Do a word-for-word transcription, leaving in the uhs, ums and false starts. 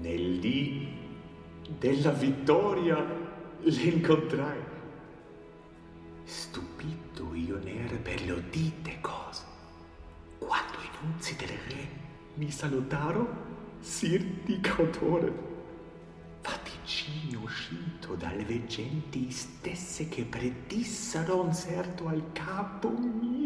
Nel dì della vittoria l'incontrai. Stupito io n'era per le udite cose, quando i nunzi del re mi salutaro, sir di cautore. Vaticini uscito dalle veggenti stesse che predissero un certo al capo mio.